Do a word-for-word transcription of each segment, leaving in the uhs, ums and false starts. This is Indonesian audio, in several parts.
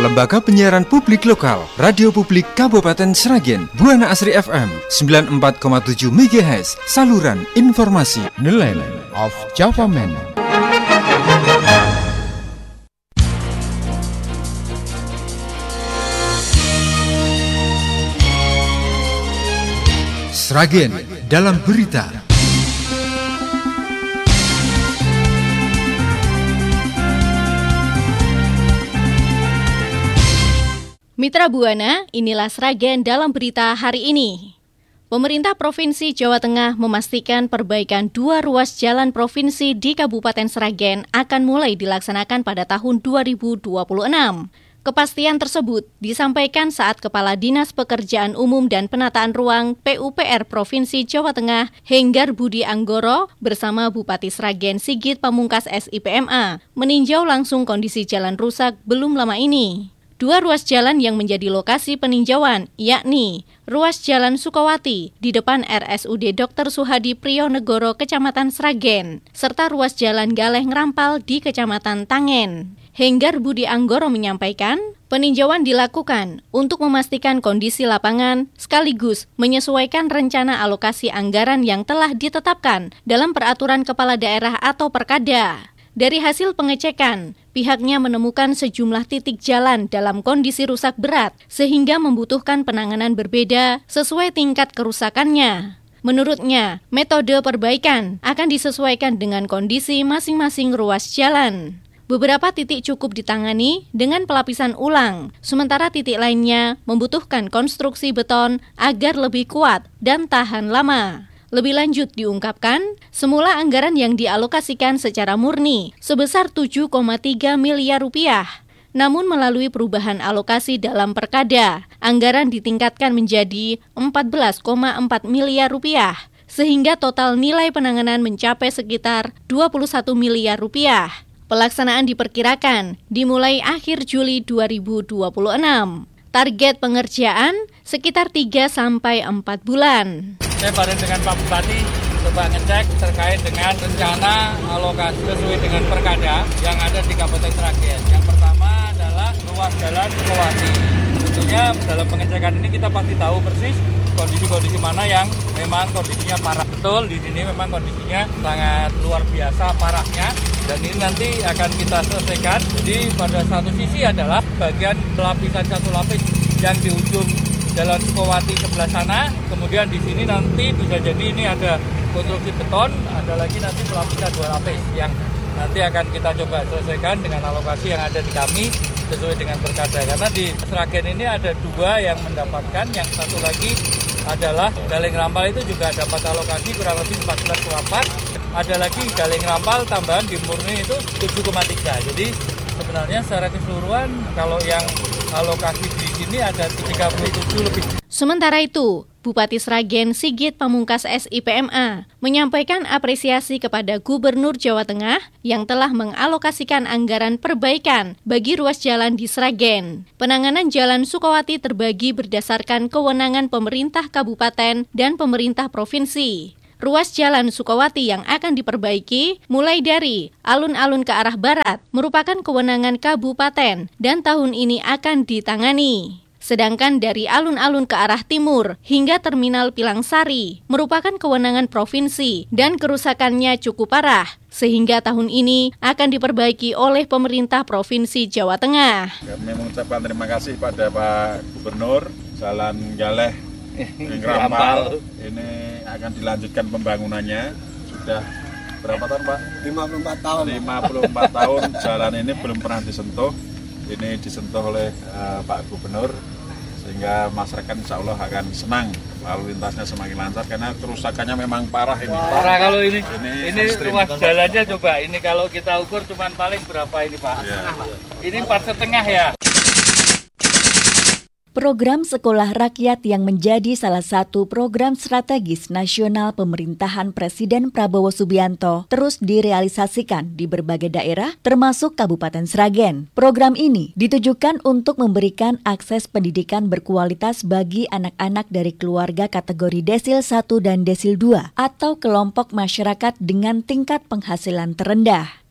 Lembaga Penyiaran Publik Lokal, Radio Publik Kabupaten Sragen, Buana Asri F M sembilan puluh empat koma tujuh megahertz, saluran informasi Nelayan of Java Man. Sragen dalam berita. Mitra Buana, inilah Sragen dalam berita hari ini. Pemerintah Provinsi Jawa Tengah memastikan perbaikan dua ruas jalan provinsi di Kabupaten Sragen akan mulai dilaksanakan pada tahun dua ribu dua puluh enam. Kepastian tersebut disampaikan saat Kepala Dinas Pekerjaan Umum dan Penataan Ruang P U P R Provinsi Jawa Tengah, Henggar Budi Anggoro, bersama Bupati Sragen Sigit Pamungkas S I P M A, meninjau langsung kondisi jalan rusak belum lama ini. Dua ruas jalan yang menjadi lokasi peninjauan, yakni ruas Jalan Sukawati di depan R S U D Dokter Suhadi Priyonegoro, Kecamatan Sragen, serta ruas Jalan Galeh Ngrampal di Kecamatan Tangen. Henggar Budi Anggoro menyampaikan, peninjauan dilakukan untuk memastikan kondisi lapangan sekaligus menyesuaikan rencana alokasi anggaran yang telah ditetapkan dalam Peraturan Kepala Daerah atau Perkada. Dari hasil pengecekan, pihaknya menemukan sejumlah titik jalan dalam kondisi rusak berat sehingga membutuhkan penanganan berbeda sesuai tingkat kerusakannya. Menurutnya, metode perbaikan akan disesuaikan dengan kondisi masing-masing ruas jalan. Beberapa titik cukup ditangani dengan pelapisan ulang, sementara titik lainnya membutuhkan konstruksi beton agar lebih kuat dan tahan lama. Lebih lanjut diungkapkan, semula anggaran yang dialokasikan secara murni sebesar tujuh koma tiga miliar rupiah. Namun melalui perubahan alokasi dalam Perkada, anggaran ditingkatkan menjadi empat belas koma empat miliar rupiah, sehingga total nilai penanganan mencapai sekitar dua puluh satu miliar rupiah. Pelaksanaan diperkirakan dimulai akhir Juli dua ribu dua puluh enam. Target pengerjaan sekitar tiga sampai empat bulan. Saya bareng dengan Pak Bupati coba ngecek terkait dengan rencana alokasi sesuai dengan Perkada yang ada di Kabupaten Sragen. Yang pertama adalah ruas jalan Sukawati. Tentunya dalam pengecekan ini kita pasti tahu persis kondisi-kondisi mana yang memang kondisinya parah. Betul, di sini memang kondisinya sangat luar biasa parahnya. Dan ini nanti akan kita selesaikan. Jadi pada satu sisi adalah bagian pelapisan satu lapis yang di ujung Jalan Sukawati sebelah sana. Kemudian di sini nanti bisa jadi ini ada konstruksi beton, ada lagi nanti pelapisan dua lapis yang nanti akan kita coba selesaikan dengan alokasi yang ada di kami sesuai dengan Perkada. Karena di Sragen ini ada dua yang mendapatkan, yang satu lagi adalah Galeh Ngrampal itu juga dapat alokasi kurang lebih empat belas koma empat. Ada lagi Galeh Ngrampal tambahan di murni itu tujuh koma tiga. Jadi sebenarnya secara keseluruhan kalau yang alokasi di sini ada tiga puluh tujuh lebih. Sementara itu, Bupati Sragen Sigit Pamungkas S I P M A menyampaikan apresiasi kepada Gubernur Jawa Tengah yang telah mengalokasikan anggaran perbaikan bagi ruas jalan di Sragen. Penanganan Jalan Sukawati terbagi berdasarkan kewenangan pemerintah kabupaten dan pemerintah provinsi. Ruas Jalan Sukawati yang akan diperbaiki mulai dari alun-alun ke arah barat merupakan kewenangan kabupaten dan tahun ini akan ditangani. Sedangkan dari alun-alun ke arah timur hingga Terminal Pilangsari merupakan kewenangan provinsi dan kerusakannya cukup parah, sehingga tahun ini akan diperbaiki oleh pemerintah Provinsi Jawa Tengah. Kami mengucapkan terima kasih pada Pak Gubernur. Jalan Galeh Ngrampal ini akan dilanjutkan pembangunannya. Sudah berapa tahun Pak? lima puluh empat tahun. lima puluh empat tahun jalan ini belum pernah disentuh. Ini disentuh oleh uh, Pak Gubernur, sehingga masyarakat insya Allah akan senang, lalu lintasnya semakin lancar karena kerusakannya memang parah ini. Parah kalau ini. Ini, ini ruas jalannya coba, ini kalau kita ukur cuman paling berapa ini Pak? Ya. Ini empat setengah ya. Program Sekolah Rakyat yang menjadi salah satu program strategis nasional pemerintahan Presiden Prabowo Subianto terus direalisasikan di berbagai daerah termasuk Kabupaten Sragen. Program ini ditujukan untuk memberikan akses pendidikan berkualitas bagi anak-anak dari keluarga kategori desil satu dan desil dua atau kelompok masyarakat dengan tingkat penghasilan terendah.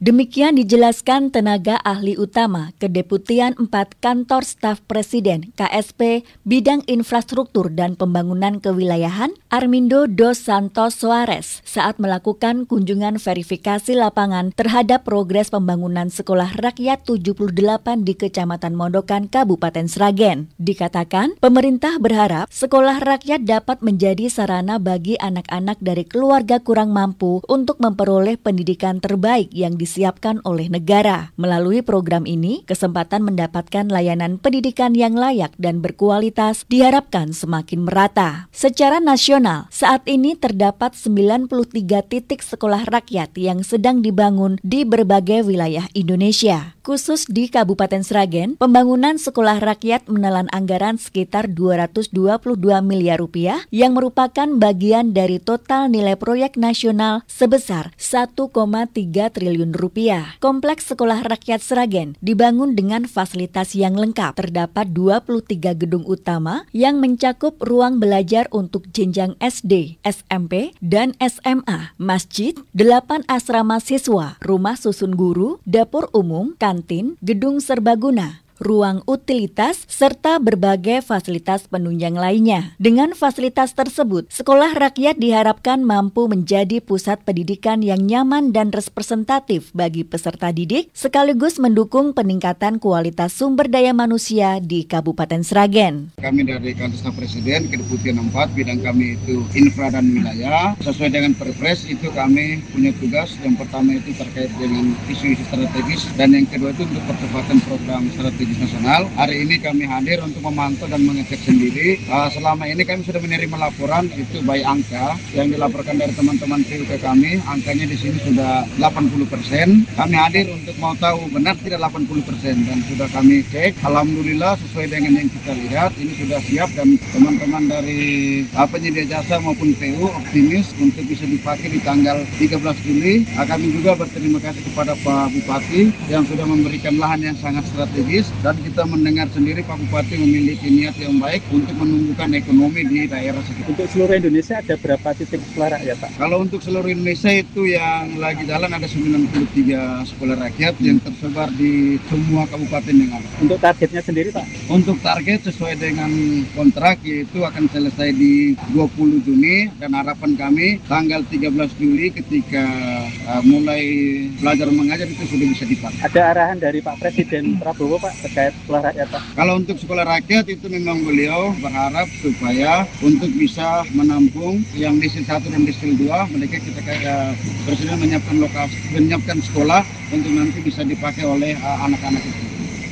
Demikian dijelaskan tenaga ahli utama Kedeputian empat Kantor Staf Presiden K S P Bidang Infrastruktur dan Pembangunan Kewilayahan Armindo Dos Santos Soares saat melakukan kunjungan verifikasi lapangan terhadap progres pembangunan Sekolah Rakyat tujuh puluh delapan di Kecamatan Mondokan, Kabupaten Sragen. Dikatakan, pemerintah berharap sekolah rakyat dapat menjadi sarana bagi anak-anak dari keluarga kurang mampu untuk memperoleh pendidikan terbaik yang disiapkan oleh negara. Melalui program ini, kesempatan mendapatkan layanan pendidikan yang layak dan berkualitas diharapkan semakin merata. Secara nasional, saat ini terdapat sembilan puluh tiga titik sekolah rakyat yang sedang dibangun di berbagai wilayah Indonesia. Khusus di Kabupaten Sragen, pembangunan sekolah rakyat menelan anggaran sekitar dua ratus dua puluh dua miliar rupiah yang merupakan bagian dari total nilai proyek nasional sebesar satu koma tiga triliun rupiah. Kompleks Sekolah Rakyat Sragen dibangun dengan fasilitas yang lengkap. Terdapat dua puluh tiga gedung utama yang mencakup ruang belajar untuk jenjang S D, S M P, dan S M A, masjid, delapan asrama siswa, rumah susun guru, dapur umum, kantin, gedung serbaguna, ruang utilitas, serta berbagai fasilitas penunjang lainnya. Dengan fasilitas tersebut, sekolah rakyat diharapkan mampu menjadi pusat pendidikan yang nyaman dan representatif bagi peserta didik, sekaligus mendukung peningkatan kualitas sumber daya manusia di Kabupaten Sragen. Kami dari Kantor Staf Presiden, Kedeputian empat, bidang kami itu infra dan wilayah. Sesuai dengan Perpres itu kami punya tugas, yang pertama itu terkait dengan isu-isu strategis, dan yang kedua itu untuk percepatan program strategis nasional. Hari ini kami hadir untuk memantau dan mengecek sendiri. Uh, selama ini kami sudah menerima laporan itu baik angka yang dilaporkan dari teman-teman P U ke kami, angkanya di sini sudah delapan puluh persen. Kami hadir untuk mau tahu benar tidak delapan puluh persen dan sudah kami cek. Alhamdulillah sesuai dengan yang kita lihat ini sudah siap dan teman-teman dari uh, penyedia jasa maupun P U optimis untuk bisa dipakai di tanggal tiga belas Juli. Uh, kami juga berterima kasih kepada Pak Bupati yang sudah memberikan lahan yang sangat strategis. Dan kita mendengar sendiri Pak Bupati memiliki niat yang baik untuk menumbuhkan ekonomi di daerah sekitar. Untuk seluruh Indonesia ada berapa titik sekolah rakyat, Pak? Kalau untuk seluruh Indonesia itu yang lagi jalan ada sembilan puluh tiga sekolah rakyat hmm. yang tersebar di semua kabupaten yang ada. Untuk targetnya sendiri, Pak? Untuk target sesuai dengan kontrak yaitu akan selesai di dua puluh Juni dan harapan kami tanggal tiga belas Juli ketika uh, mulai belajar mengajar itu sudah bisa dipakai. Ada arahan dari Pak Presiden Prabowo, Pak, terkait sekolah rakyat, Pak? Kalau untuk sekolah rakyat itu memang beliau berharap supaya untuk bisa menampung yang disil satu dan disil dua, mereka kita kayak Presiden menyiapkan lokasi, menyiapkan sekolah untuk nanti bisa dipakai oleh uh, anak-anak itu.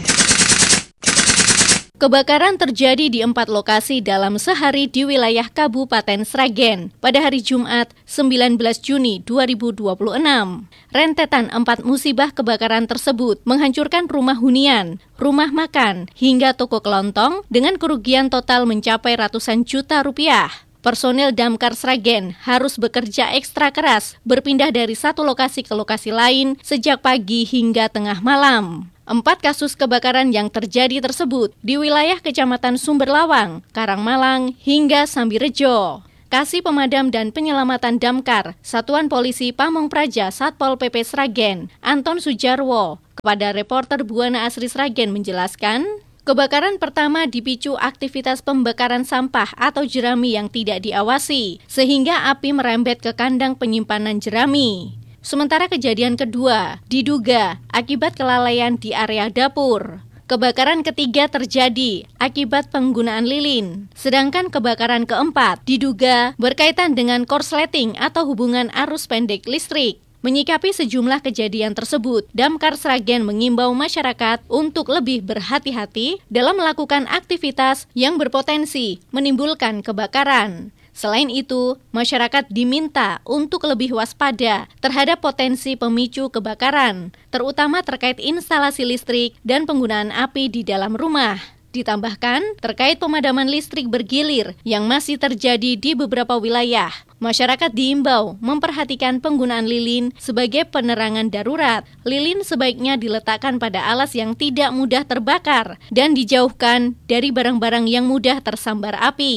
Kebakaran terjadi di empat lokasi dalam sehari di wilayah Kabupaten Sragen pada hari Jumat sembilan belas Juni dua ribu dua puluh enam. Rentetan empat musibah kebakaran tersebut menghancurkan rumah hunian, rumah makan, hingga toko kelontong dengan kerugian total mencapai ratusan juta rupiah. Personil Damkar Sragen harus bekerja ekstra keras berpindah dari satu lokasi ke lokasi lain sejak pagi hingga tengah malam. Empat kasus kebakaran yang terjadi tersebut di wilayah Kecamatan Sumberlawang, Karangmalang, hingga Sambirejo. Kasih Pemadam dan Penyelamatan Damkar, Satuan Polisi Pamong Praja Satpol P P Sragen, Anton Sujarwo, kepada reporter Buana Asri Sragen menjelaskan, kebakaran pertama dipicu aktivitas pembakaran sampah atau jerami yang tidak diawasi, sehingga api merembet ke kandang penyimpanan jerami. Sementara kejadian kedua diduga akibat kelalaian di area dapur. Kebakaran ketiga terjadi akibat penggunaan lilin. Sedangkan kebakaran keempat diduga berkaitan dengan korsleting atau hubungan arus pendek listrik. Menyikapi sejumlah kejadian tersebut, Damkar Sragen mengimbau masyarakat untuk lebih berhati-hati dalam melakukan aktivitas yang berpotensi menimbulkan kebakaran. Selain itu, masyarakat diminta untuk lebih waspada terhadap potensi pemicu kebakaran, terutama terkait instalasi listrik dan penggunaan api di dalam rumah. Ditambahkan, terkait pemadaman listrik bergilir yang masih terjadi di beberapa wilayah, masyarakat diimbau memperhatikan penggunaan lilin sebagai penerangan darurat. Lilin sebaiknya diletakkan pada alas yang tidak mudah terbakar dan dijauhkan dari barang-barang yang mudah tersambar api.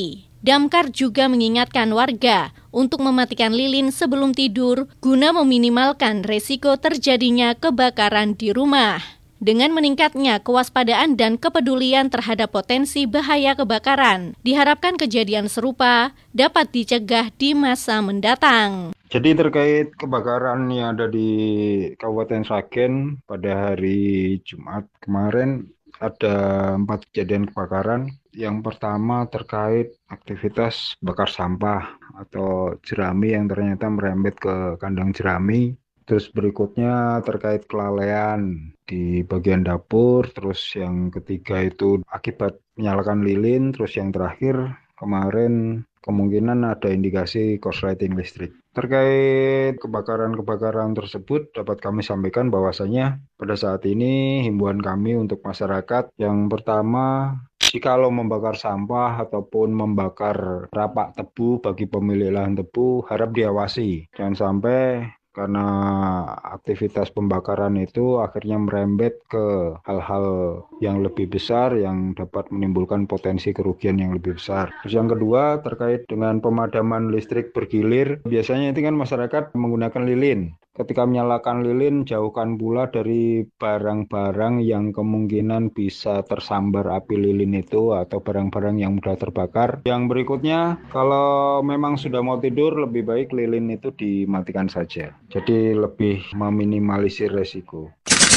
Damkar juga mengingatkan warga untuk mematikan lilin sebelum tidur guna meminimalkan resiko terjadinya kebakaran di rumah. Dengan meningkatnya kewaspadaan dan kepedulian terhadap potensi bahaya kebakaran, diharapkan kejadian serupa dapat dicegah di masa mendatang. Jadi terkait kebakaran yang ada di Kabupaten Sragen pada hari Jumat kemarin, ada empat kejadian kebakaran. Yang pertama terkait aktivitas bakar sampah atau jerami yang ternyata merembet ke kandang jerami. Terus berikutnya terkait kelalaian di bagian dapur. Terus yang ketiga itu akibat menyalakan lilin. Terus yang terakhir kemarin kemungkinan ada indikasi korsleting listrik. Terkait kebakaran-kebakaran tersebut dapat kami sampaikan bahwasanya pada saat ini himbauan kami untuk masyarakat yang pertama, jikalau membakar sampah ataupun membakar rapak tebu bagi pemilik lahan tebu harap diawasi. Jangan sampai karena aktivitas pembakaran itu akhirnya merembet ke hal-hal yang lebih besar yang dapat menimbulkan potensi kerugian yang lebih besar. Terus yang kedua terkait dengan pemadaman listrik bergilir, biasanya itu kan masyarakat menggunakan lilin. Ketika menyalakan lilin, jauhkan pula dari barang-barang yang kemungkinan bisa tersambar api lilin itu atau barang-barang yang mudah terbakar. Yang berikutnya, kalau memang sudah mau tidur, lebih baik lilin itu dimatikan saja. Jadi lebih meminimalisir resiko.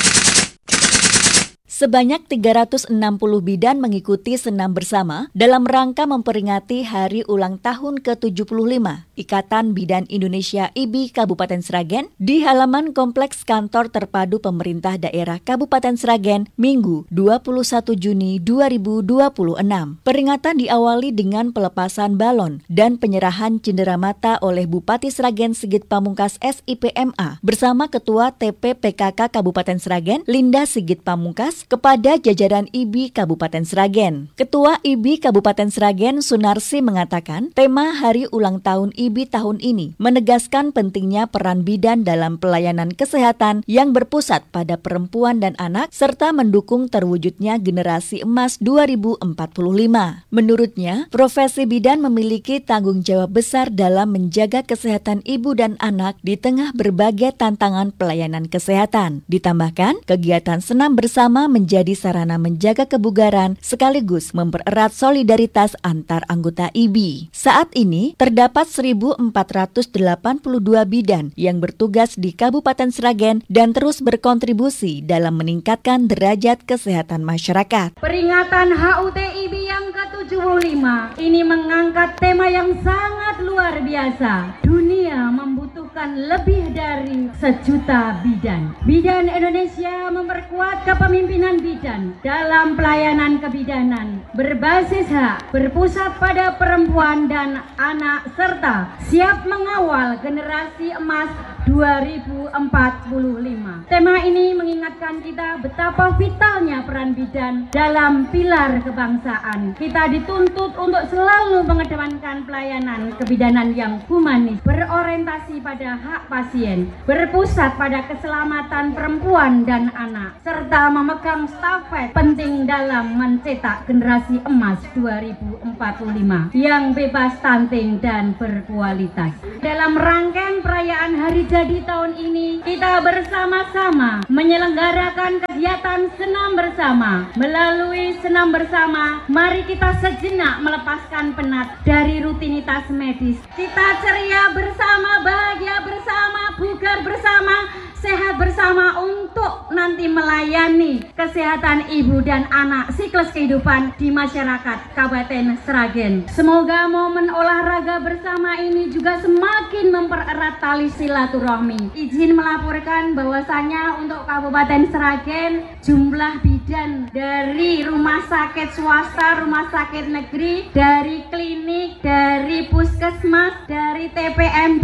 Sebanyak tiga ratus enam puluh bidan mengikuti senam bersama dalam rangka memperingati Hari Ulang Tahun ke tujuh puluh lima Ikatan Bidan Indonesia I B I Kabupaten Sragen di halaman Kompleks Kantor Terpadu Pemerintah Daerah Kabupaten Sragen, Minggu dua puluh satu Juni dua ribu dua puluh enam. Peringatan diawali dengan pelepasan balon dan penyerahan cenderamata oleh Bupati Sragen Sigit Pamungkas S I P M A bersama Ketua T P P K K Kabupaten Sragen Linda Sigit Pamungkas kepada jajaran I B I Kabupaten Sragen. Ketua I B I Kabupaten Sragen Sunarsi mengatakan, tema Hari Ulang Tahun I B I tahun ini menegaskan pentingnya peran bidan dalam pelayanan kesehatan yang berpusat pada perempuan dan anak serta mendukung terwujudnya generasi emas dua ribu empat puluh lima. Menurutnya, profesi bidan memiliki tanggung jawab besar dalam menjaga kesehatan ibu dan anak di tengah berbagai tantangan pelayanan kesehatan. Ditambahkan, kegiatan senam bersama menjadi sarana menjaga kebugaran sekaligus mempererat solidaritas antar anggota I B I. Saat ini terdapat seribu empat ratus delapan puluh dua bidan yang bertugas di Kabupaten Sragen dan terus berkontribusi dalam meningkatkan derajat kesehatan masyarakat. Peringatan H U T I B I yang ke tujuh puluh lima ini mengangkat tema yang sangat luar biasa. Dunia membutuhkan lebih dari sejuta bidan. Bidan Indonesia memperkuat kepemimpinan bidan dalam pelayanan kebidanan berbasis hak, berpusat pada perempuan dan anak serta siap mengawal generasi emas dua ribu empat puluh lima. Tema ini mengingatkan kita betapa vitalnya peran bidan dalam pilar kebangsaan. Kita dituntut untuk selalu mengedepankan pelayanan kebidanan yang humanis, berorientasi pada hak pasien, berpusat pada keselamatan perempuan dan anak, serta memegang stafet penting dalam mencetak generasi emas dua ribu empat puluh lima yang bebas stunting dan berkualitas. Dalam rangkaian perayaan Hari Jadi tahun ini, kita bersama-sama menyelenggarakan kegiatan senam bersama. Melalui senam bersama, mari kita sejenak melepaskan penat dari rutinitas medis. Kita ceria bersama, bahagia bersama, bugar bersama, sehat bersama untuk nanti melayani kesehatan ibu dan anak siklus kehidupan di masyarakat Kabupaten Sragen. Semoga momen olahraga bersama ini juga semakin mempererat tali silaturahmi. Izin melaporkan bahwasanya untuk Kabupaten Sragen jumlah bidan dari rumah sakit swasta, rumah sakit negeri, dari klinik, dari puskesmas, dari T P M B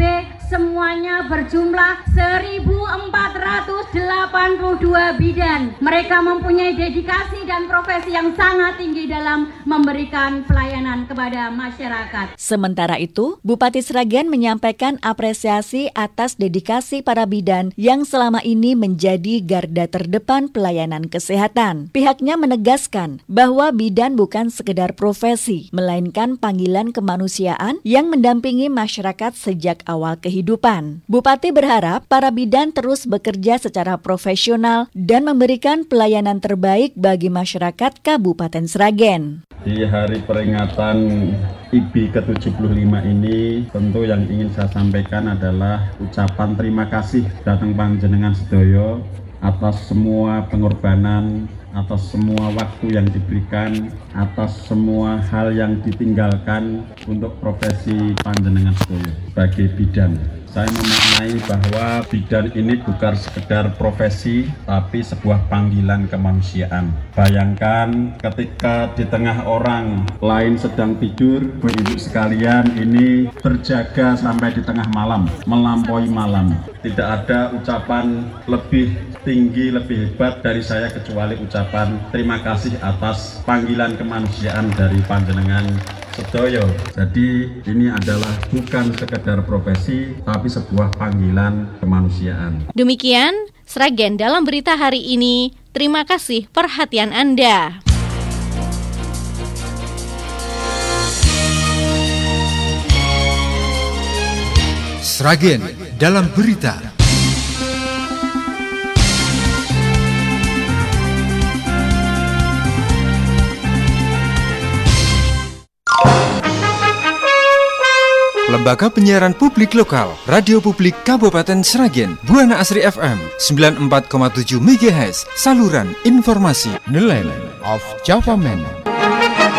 semuanya berjumlah seribu empat ratus delapan puluh dua bidan. Mereka mempunyai dedikasi dan profesi yang sangat tinggi dalam memberikan pelayanan kepada masyarakat. Sementara itu, Bupati Sragen menyampaikan apresiasi atas dedikasi para bidan yang selama ini menjadi garda terdepan pelayanan kesehatan. Pihaknya menegaskan bahwa bidan bukan sekedar profesi, melainkan panggilan kemanusiaan yang mendampingi masyarakat sejak awal kehidupan. Bupati berharap para bidan terus bekerja secara profesional dan memberikan pelayanan terbaik bagi masyarakat Kabupaten Sragen. Di hari peringatan I B ke tujuh puluh lima ini, tentu yang ingin saya sampaikan adalah ucapan terima kasih datang panjenengan sedoyo atas semua pengorbanan, atas semua waktu yang diberikan, atas semua hal yang ditinggalkan untuk profesi panjenengan sedoyo sebagai bidan. Saya memaknai bahwa bidan ini bukan sekedar profesi, tapi sebuah panggilan kemanusiaan. Bayangkan ketika di tengah orang lain sedang tidur, ibu sekalian ini berjaga sampai di tengah malam, melampaui malam. Tidak ada ucapan lebih tinggi, lebih hebat dari saya kecuali ucapan terima kasih atas panggilan kemanusiaan dari panjenengan sedoyo. Jadi ini adalah bukan sekedar profesi, tapi sebuah panggilan kemanusiaan. Demikian Sragen dalam berita hari ini. Terima kasih perhatian Anda. Sragen dalam berita. Lembaga Penyiaran Publik Lokal, Radio Publik Kabupaten Sragen, Buana Asri F M sembilan puluh empat koma tujuh megahertz, saluran informasi, nilai of Java Man.